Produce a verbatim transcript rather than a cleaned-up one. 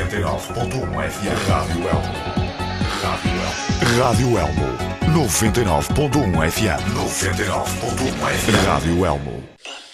noventa e nove ponto um F M. Rádio Elmo. Rádio Elmo. Rádio Elmo. noventa e nove ponto um F M. noventa e nove ponto um F M. Rádio Elmo.